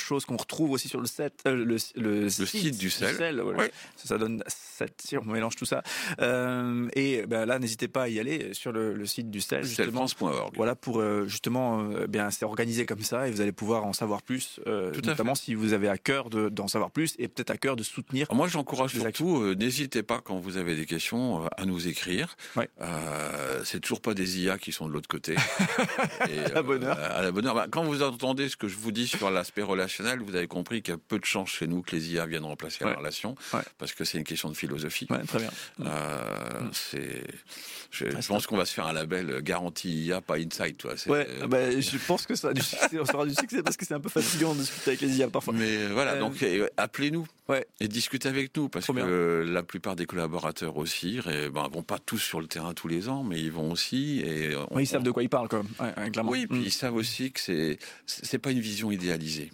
chose qu'on retrouve aussi sur le site, le site du sel. Voilà. Ouais. Ça donne 7 si on mélange tout ça. Et là, n'hésitez pas à y aller sur le site du sel, justement. Selfrance.org. Voilà, pour justement, c'est organisé comme ça et vous allez pouvoir en savoir plus, notamment si vous avez à cœur d'en savoir plus et peut-être à cœur de soutenir. Alors moi, j'encourage surtout, n'hésitez pas quand vous avez des questions à nous écrire. Ouais. C'est toujours pas des IA qui sont de l'autre côté. Et, à la bonne heure. À la bonne heure. Quand vous entendez ce que je vous dis sur l'aspect relationnel, vous avez compris qu'il y a peu de chances chez nous que les IA viennent remplacer la relation, parce que c'est une question de philosophie. Ouais, très bien. Je pense qu'on va se faire un label garantie IA, pas Insight, toi. Je pense que ça aura du succès. On sera du succès parce que c'est un peu fatigant de discuter avec les IA parfois. Mais voilà, donc appelez-nous et discutez avec nous, parce que la plupart des collaborateurs aussi vont pas tous sur le terrain tous les ans, mais ils vont aussi. Ils savent de quoi ils parlent, quand même. Clairement. Oui, puis ils savent aussi que c'est pas une vision idéalisée.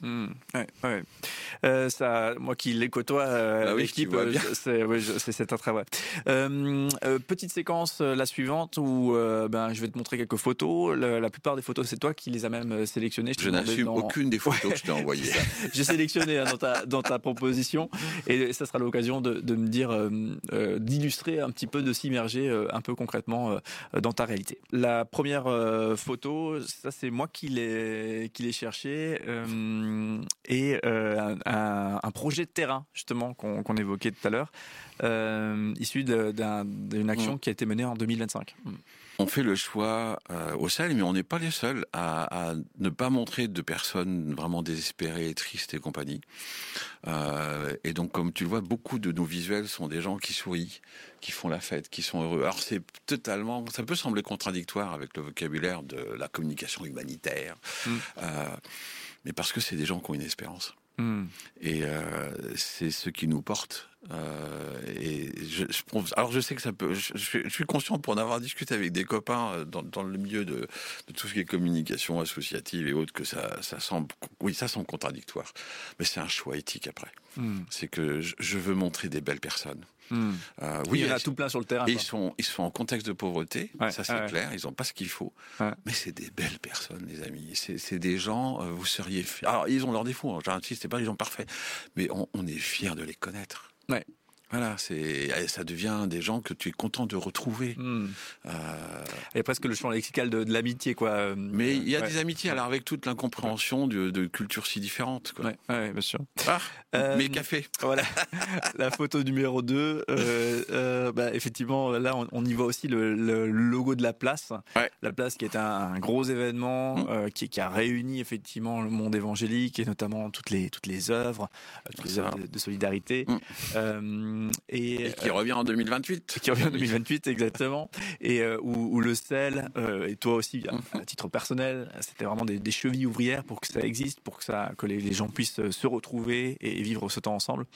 Ça, moi qui les côtoie, l'équipe, c'est très vrai. Petite séquence, la suivante, où je vais te montrer quelques photos. La plupart des photos, c'est toi qui les as même sélectionnées. Je n'assume aucune des photos que je t'ai envoyées. J'ai sélectionné dans ta proposition, et ça sera l'occasion de me dire, d'illustrer un petit peu, de s'immerger un peu concrètement dans ta réalité. La première photo, ça c'est moi qui l'ai cherché, et un projet de terrain justement qu'on évoquait tout à l'heure, issu d'une action qui a été menée en 2025. On fait le choix au sel, mais on n'est pas les seuls à ne pas montrer de personnes vraiment désespérées, tristes et compagnie. Et donc, comme tu le vois, beaucoup de nos visuels sont des gens qui sourient, qui font la fête, qui sont heureux. Alors, ça peut sembler contradictoire avec le vocabulaire de la communication humanitaire, mais parce que c'est des gens qui ont une espérance. Et c'est ce qui nous porte. Alors je sais que ça peut. Je suis conscient, pour en avoir discuté avec des copains dans le milieu de tout ce qui est communication associative et autres, que ça semble contradictoire. Mais c'est un choix éthique après. C'est que je veux montrer des belles personnes. Il y en a tout plein sur le terrain. Ils sont en contexte de pauvreté, ça c'est clair. Ils n'ont pas ce qu'il faut, mais c'est des belles personnes, les amis. C'est des gens. Vous seriez. Alors ils ont leurs défauts. J'insiste, c'est pas des gens parfaits, mais on est fiers de les connaître. Voilà, ça devient des gens que tu es content de retrouver. Et presque le champ lexical de l'amitié, quoi. Mais il y a des amitiés, alors avec toute l'incompréhension de cultures si différentes, quoi. Bien sûr. Mais café. Voilà. La photo numéro 2. Effectivement, là, on y voit aussi le logo de la place. La place qui est un gros événement, qui a réuni effectivement le monde évangélique et notamment toutes les œuvres, de solidarité. Et qui revient en 2028. Qui revient en 2028, exactement. Et où le sel, et toi aussi, à titre personnel, c'était vraiment des chevilles ouvrières pour que ça existe, pour que les gens puissent se retrouver et vivre ce temps ensemble.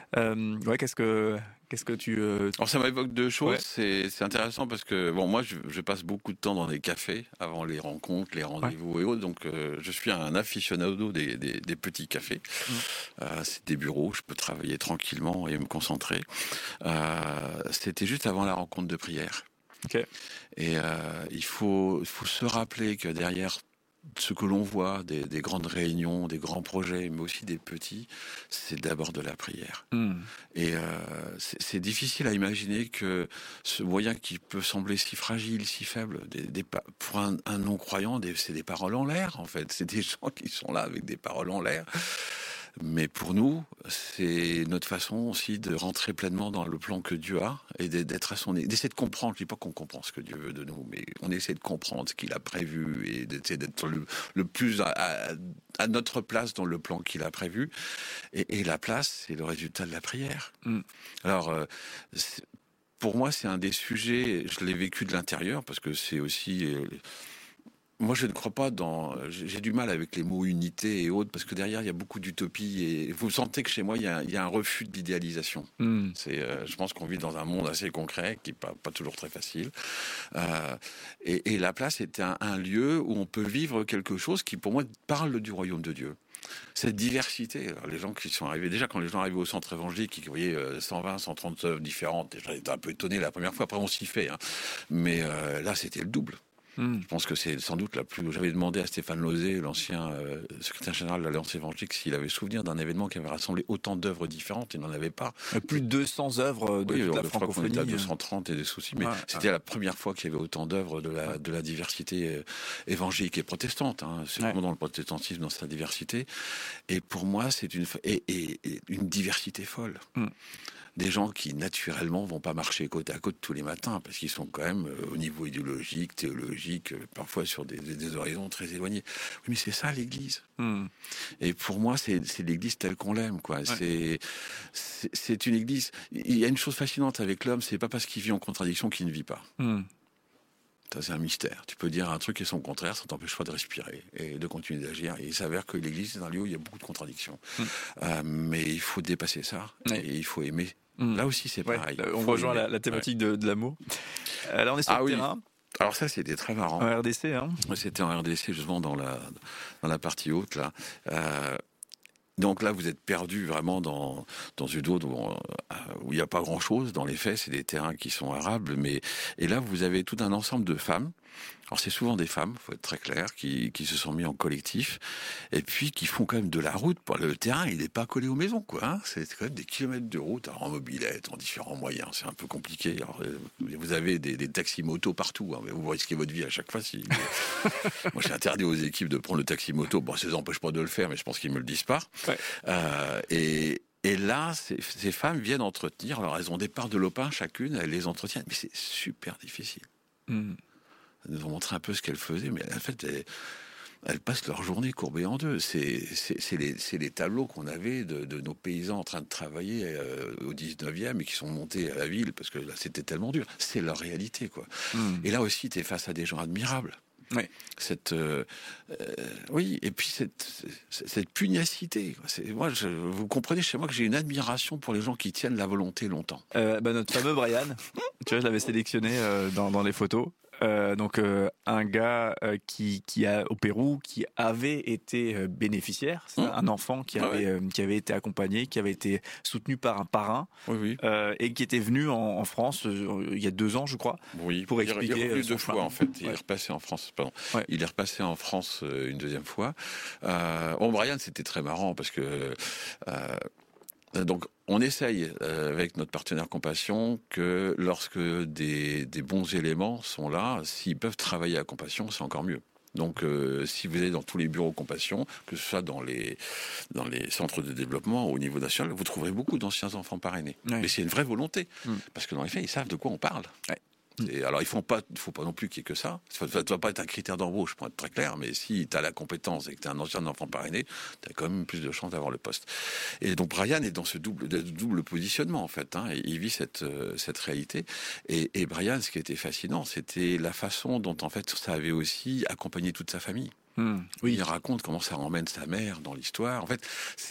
Qu'est-ce que tu... Alors ça m'évoque deux choses. C'est intéressant parce que moi je passe beaucoup de temps dans des cafés avant les rencontres, les rendez-vous et autres. Donc je suis un aficionado des petits cafés. C'est des bureaux où je peux travailler tranquillement et me concentrer. C'était juste avant la rencontre de prière. Et il faut se rappeler que derrière ce que l'on voit, des grandes réunions, des grands projets, mais aussi des petits, c'est d'abord de la prière. Et c'est difficile à imaginer que ce moyen qui peut sembler si fragile, si faible, pour un non-croyant, c'est des paroles en l'air, en fait. C'est des gens qui sont là avec des paroles en l'air. Mais pour nous, c'est notre façon aussi de rentrer pleinement dans le plan que Dieu a et d'être à d'essayer de comprendre. Je dis pas qu'on comprend ce que Dieu veut de nous, mais on essaie de comprendre ce qu'il a prévu et d'essayer d'être le plus à notre place dans le plan qu'il a prévu. Et la place, c'est le résultat de la prière. Alors, pour moi, c'est un des sujets, je l'ai vécu de l'intérieur, parce que c'est aussi... Moi, je ne crois pas j'ai du mal avec les mots unité et autres, parce que derrière, il y a beaucoup d'utopie. Et vous sentez que chez moi, il y a un refus de l'idéalisation. Je pense qu'on vit dans un monde assez concret, qui n'est pas toujours très facile. Et la place est un lieu où on peut vivre quelque chose qui, pour moi, parle du royaume de Dieu. Cette diversité, alors les gens qui sont arrivés, déjà quand les gens arrivaient au centre évangélique, qui voyaient 120, 130 œuvres différentes, j'étais un peu étonné la première fois, après on s'y fait, mais là c'était le double. Je pense que c'est sans doute la plus... J'avais demandé à Stéphane Lauzé, l'ancien secrétaire général de l'Alliance évangélique, s'il avait souvenir d'un événement qui avait rassemblé autant d'œuvres différentes. Il n'en avait pas. Plus de 200 œuvres de toute la francophonie. On était à 230 et des soucis, mais c'était la première fois qu'il y avait autant d'œuvres de la diversité évangélique et protestante. C'est vraiment dans le protestantisme, dans sa diversité. Et pour moi, c'est une diversité folle. Des gens qui, naturellement, vont pas marcher côte à côte tous les matins, parce qu'ils sont quand même, au niveau idéologique, théologique, parfois sur des horizons très éloignés. Oui, mais c'est ça, l'Église. Et pour moi, c'est l'Église telle qu'on l'aime, quoi. Ouais. C'est une Église... Il y a une chose fascinante avec l'homme, c'est pas parce qu'il vit en contradiction qu'il ne vit pas. Ça, c'est un mystère. Tu peux dire un truc et son contraire, ça t'empêche pas de respirer et de continuer d'agir. Et il s'avère que l'Église, c'est un lieu où il y a beaucoup de contradictions. Mais il faut dépasser ça, et il faut aimer. Là aussi, c'est pareil. On rejoint la thématique de l'amour. Là, on est sur le terrain. Alors ça, c'était très marrant. En RDC, hein. C'était en RDC, justement, dans la partie haute, là. Donc là, vous êtes perdu vraiment dans une zone où il n'y a pas grand-chose. Dans les faits, c'est des terrains qui sont arables. Et là, vous avez tout un ensemble de femmes. Alors c'est souvent des femmes, faut être très clair, qui se sont mis en collectif et puis qui font quand même de la route. Le terrain, il n'est pas collé aux maisons, quoi. C'est quand même des kilomètres de route, en mobilette, en différents moyens. C'est un peu compliqué. Alors, vous avez des taxis-motos partout, mais vous risquez votre vie à chaque fois. Moi, j'ai interdit aux équipes de prendre le taxi-moto. Bon, ça les empêche pas de le faire, mais je pense qu'ils me le disent pas. Et là, ces femmes viennent entretenir. Alors, elles ont des parts de lopin chacune, elles les entretiennent, mais c'est super difficile. Elles nous ont montré un peu ce qu'elles faisaient, mais en fait, elles passent leur journée courbées en deux. C'est les tableaux qu'on avait de nos paysans en train de travailler au 19e et qui sont montés à la ville parce que là, c'était tellement dur. C'est leur réalité, quoi. Et là aussi, tu es face à des gens admirables. Oui. Oui, et puis cette pugnacité. Moi, vous comprenez chez moi que j'ai une admiration pour les gens qui tiennent la volonté longtemps. Notre fameux Brian, tu vois, je l'avais sélectionné dans les photos. Donc un gars qui a au Pérou, qui avait été bénéficiaire, un enfant qui avait été accompagné, qui avait été soutenu par un parrain, et qui était venu en France il y a 2 ans, je crois, pour expliquer. Il est revenu 2 fois en fait. Il est repassé en France. Il est repassé en France une 2e fois. Brian, c'était très marrant parce que. Donc, on essaye avec notre partenaire Compassion que lorsque des bons éléments sont là, s'ils peuvent travailler à Compassion, c'est encore mieux. Donc, si vous allez dans tous les bureaux Compassion, que ce soit dans les centres de développement au niveau national, vous trouverez beaucoup d'anciens enfants parrainés. Mais c'est une vraie volonté, parce que dans les faits, ils savent de quoi on parle. Alors, il faut pas non plus qu'il y ait que ça. Ça ne doit pas être un critère d'embauche, pour être très clair, mais si tu as la compétence et que tu es un ancien enfant parrainé, tu as quand même plus de chances d'avoir le poste. Et donc, Brian est dans ce double positionnement, en fait. Et il vit cette réalité. Et Brian, ce qui était fascinant, c'était la façon dont, en fait, ça avait aussi accompagné toute sa famille. Il raconte comment ça emmène sa mère dans l'histoire. En fait,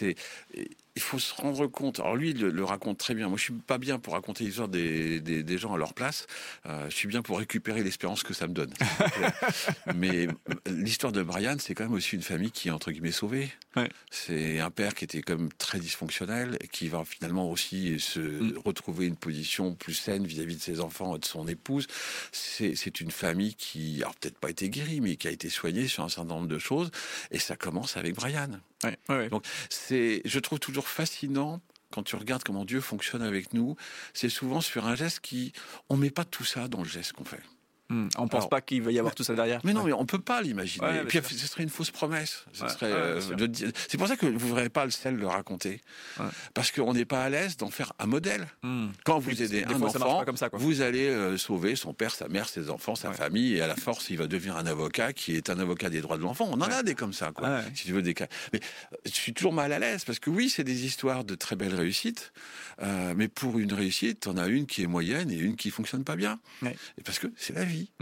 il faut se rendre compte. Alors lui, il le raconte très bien. Moi, je suis pas bien pour raconter l'histoire des gens à leur place. Je suis bien pour récupérer l'espérance que ça me donne. Mais l'histoire de Brian, c'est quand même aussi une famille qui est entre guillemets sauvée. C'est un père qui était quand même très dysfonctionnel, qui va finalement aussi se retrouver une position plus saine vis-à-vis de ses enfants et de son épouse. C'est une famille qui, alors peut-être pas été guérie, mais qui a été soignée sur un certain nombre de choses. Et ça commence avec Brian. Donc je trouve toujours fascinant quand tu regardes comment Dieu fonctionne avec nous. C'est souvent sur un geste on met pas tout ça dans le geste qu'on fait. On pense pas qu'il va y avoir tout ça derrière. Mais non, mais on peut pas l'imaginer. Et puis ce serait une fausse promesse. C'est pour ça que vous n'aurez pas le sel de le raconter. Parce qu'on n'est pas à l'aise d'en faire un modèle. Quand vous aidez un enfant, vous allez sauver son père, sa mère, ses enfants, sa famille, et à la force, il va devenir un avocat qui est un avocat des droits de l'enfant. On en a des comme ça, quoi. Si tu veux des cas. Mais je suis toujours mal à l'aise parce que oui, c'est des histoires de très belles réussites, mais pour une réussite, on a une qui est moyenne et une qui fonctionne pas bien. Et parce que c'est la vie.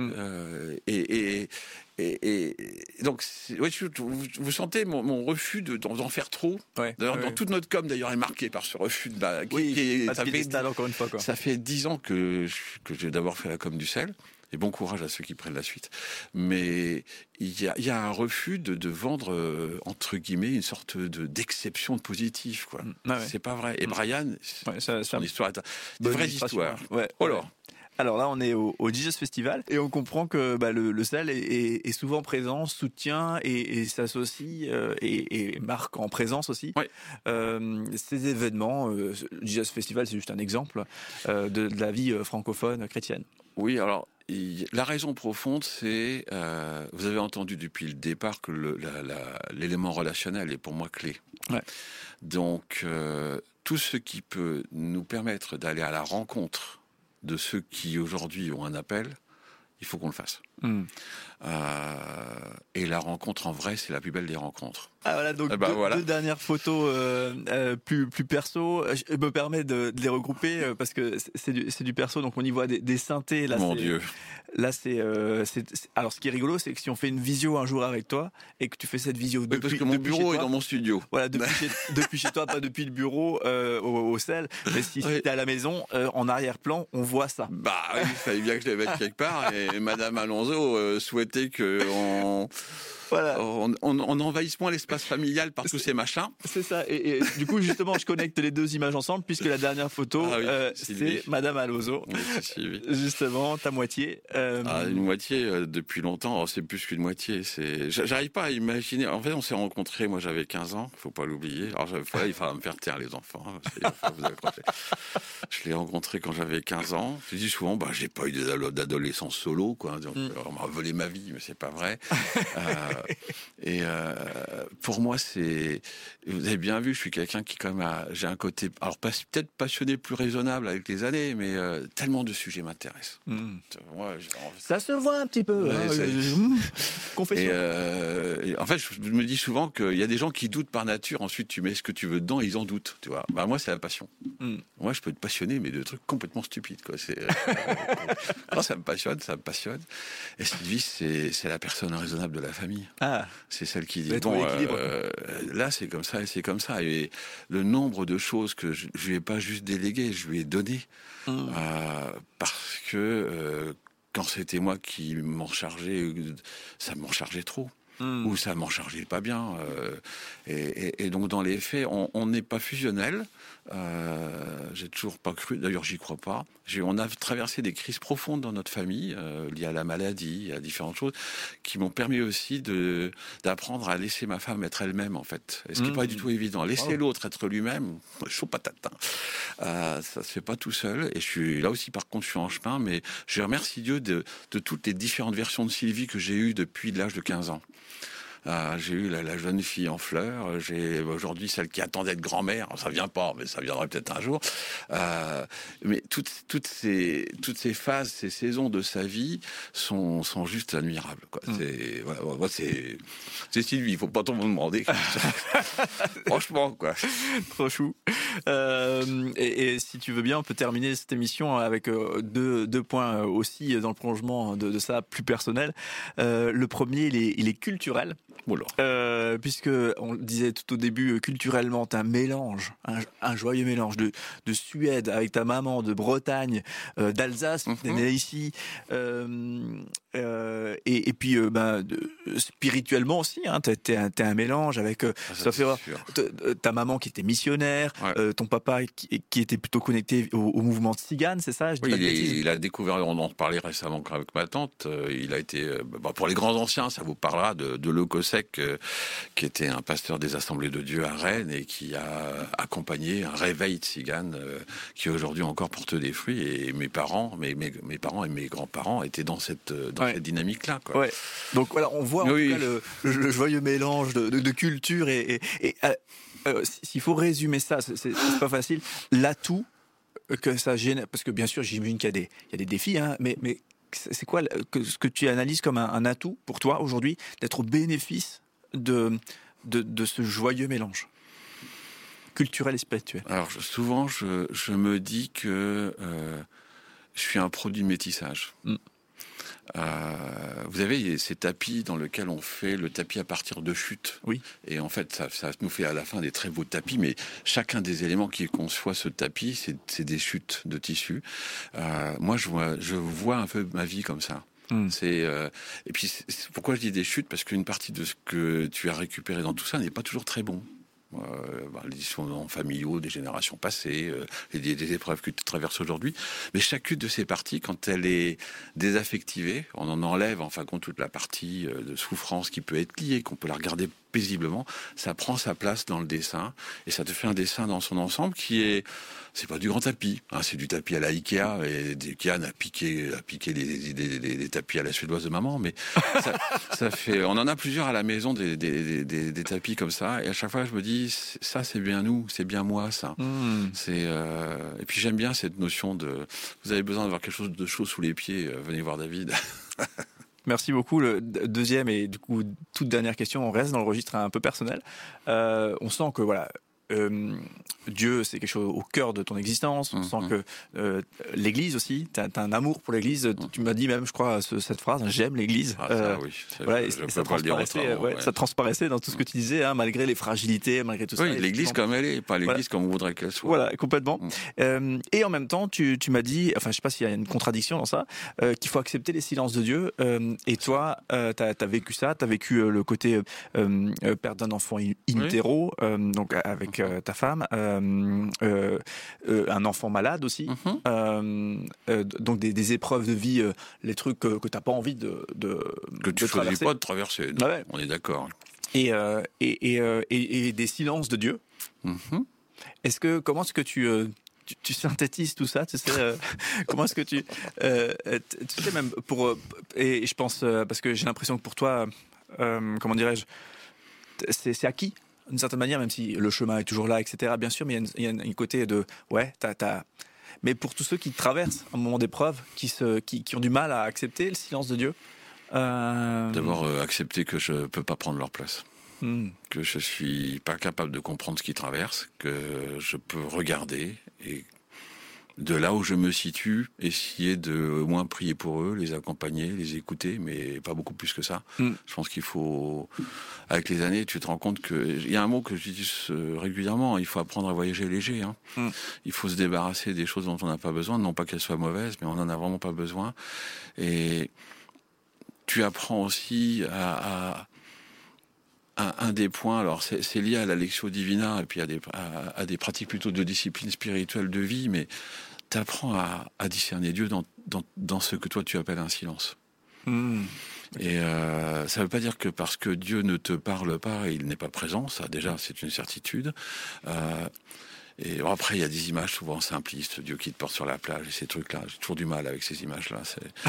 Et donc, vous sentez mon refus d'en faire trop. Dans toute notre com, d'ailleurs, est marquée par ce refus encore une fois, quoi. Ça fait 10 ans que j'ai d'abord fait la com du sel. Et bon courage à ceux qui prennent la suite. Mais il y a un refus de vendre, entre guillemets, une sorte d'exception de positif, quoi. C'est pas vrai. Et Brian, son histoire est une vraie histoire. Alors là, on est au Jesus Festival et on comprend que le sel est souvent présent, soutient et s'associe et marque en présence aussi. Oui. Ces événements, le Jesus Festival, c'est juste un exemple de la vie francophone chrétienne. Oui, alors la raison profonde, c'est, vous avez entendu depuis le départ que l'élément relationnel est pour moi clé. Ouais. Donc, tout ce qui peut nous permettre d'aller à la rencontre de ceux qui aujourd'hui ont un appel, il faut qu'on le fasse. Et la rencontre en vrai, c'est la plus belle des rencontres. Ah voilà, donc deux dernières photos plus perso. Je me permets de les regrouper parce que c'est du perso, donc on y voit des synthés. Là, Mon Dieu. Là, alors ce qui est rigolo, c'est que si on fait une visio un jour avec toi et que tu fais cette visio depuis, parce que mon bureau est dans mon studio. Voilà, depuis chez toi, pas depuis le bureau au sel. Mais si t'es à la maison, en arrière-plan, on voit ça. Bah oui, il fallait bien que je les mette quelque part. Et Madame Alonso souhaitait que on envahisse moins l'espace familial par tous ces machins. C'est ça. Et du coup, justement, je connecte les deux images ensemble puisque la dernière photo, c'est Madame Alonso. Oui, justement, ta moitié. Une moitié depuis longtemps. C'est plus qu'une moitié. J'arrive pas à imaginer. En fait, on s'est rencontrés. Moi, j'avais 15 ans. Faut pas l'oublier. Alors, il fallait me faire taire les enfants. Vous accrocher. Je l'ai rencontré quand j'avais 15 ans. Je dis souvent, j'ai pas eu d'adolescence solo, quoi. Donc, on m'a volé ma vie, mais c'est pas vrai. Pour moi, vous avez bien vu, je suis quelqu'un qui quand même j'ai un côté, alors peut-être passionné, plus raisonnable avec les années, mais tellement de sujets m'intéressent. Moi, ça se voit un petit peu. Confession. Et en fait, je me dis souvent qu'il y a des gens qui doutent par nature. Ensuite, tu mets ce que tu veux dedans, et ils en doutent. Tu vois. Moi, c'est la passion. Moi, je peux être passionné, mais de trucs complètement stupides, quoi. Quand ça me passionne, ça me passionne. Et Sylvie, c'est la personne raisonnable de la famille. C'est celle qui dit là c'est comme ça et c'est comme ça, et le nombre de choses que je lui ai pas juste délégué, je lui ai donné parce que quand c'était moi qui m'en chargeais, ça m'en chargeait trop. Ou ça m'en chargeait pas bien. Et donc, dans les faits, on n'est pas fusionnel. J'ai toujours pas cru, d'ailleurs, j'y crois pas. On a traversé des crises profondes dans notre famille, liées à la maladie, à différentes choses, qui m'ont permis aussi d'apprendre à laisser ma femme être elle-même, en fait. Et ce qui n'est pas du tout évident. Laisser l'autre être lui-même, chaud patate. Ça se fait pas tout seul. Et je suis là aussi, par contre, je suis en chemin, mais je remercie Dieu de toutes les différentes versions de Sylvie que j'ai eues depuis l'âge de 15 ans. J'ai eu la jeune fille en fleurs, j'ai aujourd'hui celle qui attend d'être grand-mère, ça vient pas, mais ça viendra peut-être un jour. Mais toutes ces phases, ces saisons de sa vie sont juste admirables, quoi. C'est Sylvie, il faut pas trop me demander. Franchement, quoi. Trop chou. Et si tu veux bien, on peut terminer cette émission avec deux points aussi dans le prolongement de ça, plus personnel. Le premier, il est culturel. Puisque on le disait tout au début, culturellement, t'as un mélange, un joyeux mélange de Suède avec ta maman, de Bretagne, d'Alsace, t'es né ici, et puis spirituellement aussi, t'es un mélange avec ta maman qui était missionnaire, ton papa qui était plutôt connecté au mouvement de Cigane, c'est ça? Il a découvert, on en reparlait récemment avec ma tante, il a été, pour les grands anciens, ça vous parlera de Lecosec, qui était un pasteur des Assemblées de Dieu à Rennes et qui a accompagné un réveil de Cigane qui aujourd'hui encore porte des fruits. Et mes parents et mes grands-parents étaient dans cette dynamique-là, quoi. Ouais. Donc voilà, on voit en tout cas le joyeux mélange de culture et s'il faut résumer ça, c'est pas facile. L'atout que ça génère, parce que bien sûr j'imagine qu'il y a des défis, mais c'est quoi ce que tu analyses comme un atout pour toi aujourd'hui d'être au bénéfice de ce joyeux mélange culturel et spirituel? Alors souvent je me dis que je suis un produit de métissage. Vous avez ces tapis dans lesquels on fait le tapis à partir de chutes. Oui. Et en fait, ça nous fait à la fin des très beaux tapis, mais chacun des éléments qui conçoit ce tapis, c'est des chutes de tissu. Moi, je vois un peu ma vie comme ça. Et puis, pourquoi je dis des chutes? Parce qu'une partie de ce que tu as récupéré dans tout ça n'est pas toujours très bon. Les dysfonctionnements familiaux des générations passées, des épreuves que tu traverses aujourd'hui. Mais chacune de ces parties, quand elle est désaffectivée, on en enlève en fin de compte toute la partie de souffrance qui peut être liée, qu'on peut la regarder paisiblement, ça prend sa place dans le dessin et ça te fait un dessin dans son ensemble c'est pas du grand tapis, hein, c'est du tapis à la Ikea, et Ikea a piqué les tapis à la suédoise de maman, mais ça fait, on en a plusieurs à la maison des tapis comme ça, et à chaque fois je me dis ça c'est bien nous, c'est bien moi ça. Et puis j'aime bien cette notion de vous avez besoin d'avoir quelque chose de chaud sous les pieds, venez voir David. Merci beaucoup. Le deuxième et du coup toute dernière question, on reste dans le registre un peu personnel. On sent que voilà, Dieu, c'est quelque chose au cœur de ton existence. On sent que l'Église aussi, tu as un amour pour l'Église. Tu m'as dit même, je crois, cette phrase, j'aime l'Église. Oui. Voilà, ça transparaissait dans tout ce que tu disais, hein, malgré les fragilités, malgré tout ça. Oui, l'Église comme elle est, pas l'Église comme on voudrait qu'elle soit. Voilà, complètement. Et en même temps, tu m'as dit, enfin, je sais pas s'il y a une contradiction dans ça, qu'il faut accepter les silences de Dieu. Et toi, t'as vécu ça, t'as vécu le côté père d'un enfant in utero, donc avec ta femme, un enfant malade aussi, donc des épreuves de vie, les trucs que t'as pas envie de tu choisis pas de traverser. Non, ouais. On est d'accord. Et des silences de Dieu. Comment est-ce que tu synthétises tout ça, tu sais, comment est-ce que tu sais, même et je pense, parce que j'ai l'impression que pour toi, comment dirais-je, c'est acquis d'une certaine manière, même si le chemin est toujours là, etc. Bien sûr, mais il y a un côté de mais pour tous ceux qui traversent un moment d'épreuve, qui ont du mal à accepter le silence de Dieu, d'abord accepter que je peux pas prendre leur place. Que je suis pas capable de comprendre ce qu'ils traversent, que je peux regarder et de là où je me situe, essayer de au moins prier pour eux, les accompagner, les écouter, mais pas beaucoup plus que ça. Je pense qu'il faut, avec les années, tu te rends compte il y a un mot que j'utilise régulièrement, il faut apprendre à voyager léger. Il faut se débarrasser des choses dont on n'a pas besoin, non pas qu'elles soient mauvaises, mais on n'en a vraiment pas besoin. Et tu apprends aussi à un des points, alors c'est lié à la Lectio Divina et puis à des pratiques plutôt de discipline spirituelle de vie, mais tu apprends à discerner Dieu dans ce que toi tu appelles un silence. Et ça ne veut pas dire que parce que Dieu ne te parle pas, il n'est pas présent, ça déjà c'est une certitude. Et après, il y a des images souvent simplistes, Dieu qui te porte sur la plage et ces trucs-là. J'ai toujours du mal avec ces images-là.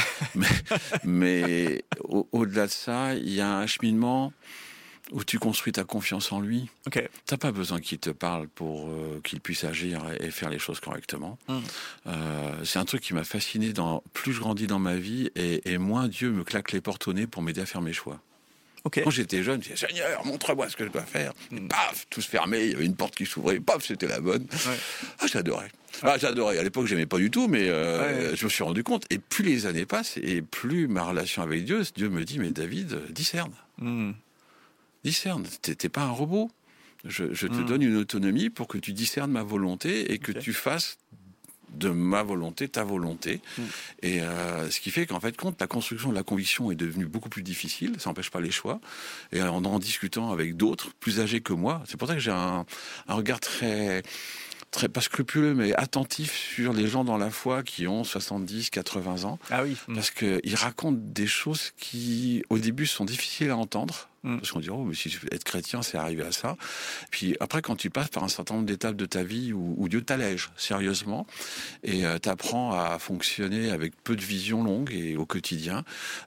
Mais au-delà de ça, il y a un cheminement où tu construis ta confiance en lui. Okay. T'as pas besoin qu'il te parle pour qu'il puisse agir et faire les choses correctement. C'est un truc qui m'a fasciné. Plus je grandis dans ma vie et moins Dieu me claque les portes au nez pour m'aider à faire mes choix. Okay. Quand j'étais jeune, je disais Seigneur, montre-moi ce que je dois faire. Et paf, tout se fermait, il y avait une porte qui s'ouvrait, paf, c'était la bonne. J'adorais. J'adorais. À l'époque, j'aimais pas du tout, mais je me suis rendu compte. Et plus les années passent, et plus ma relation avec Dieu me dit, mais David, discerne. Discerne. T'es pas un robot. Je te donne une autonomie pour que tu discernes ma volonté et que tu fasses de ma volonté, ta volonté. Et ce qui fait qu'en fait, la construction de la conviction est devenue beaucoup plus difficile, ça n'empêche pas les choix. Et en discutant avec d'autres, plus âgés que moi, c'est pour ça que j'ai un regard très pas scrupuleux, mais attentif sur les gens dans la foi qui ont 70, 80 ans. Ah oui. Parce qu'ils racontent des choses qui, au début, sont difficiles à entendre. Parce qu'on dit, mais si être chrétien, c'est arriver à ça. Puis après, quand tu passes par un certain nombre d'étapes de ta vie où Dieu t'allège sérieusement et t'apprend à fonctionner avec peu de vision longue et au quotidien,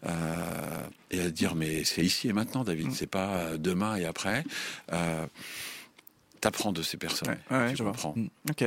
et à te dire, mais c'est ici et maintenant, David, c'est pas demain et après. T'apprends de ces personnes. Je comprends. Ok.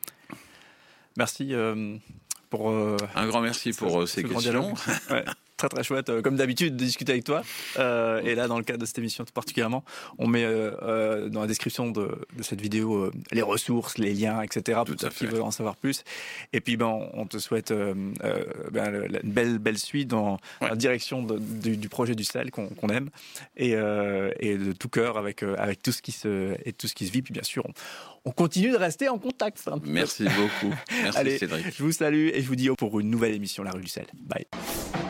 Merci pour... un grand merci pour ces questions. Très très chouette, comme d'habitude, de discuter avec toi. Et là, dans le cadre de cette émission tout particulièrement, on met dans la description de cette vidéo les ressources, les liens, etc. pour ceux qui veulent en savoir plus. Et puis, on te souhaite une belle suite dans la direction du projet du CEL qu'on aime et de tout cœur avec tout ce qui se vit. Puis bien sûr, on continue de rester en contact. Merci beaucoup. Merci. Allez, Cédric. Je vous salue et je vous dis pour une nouvelle émission La Rue du Sel. Bye.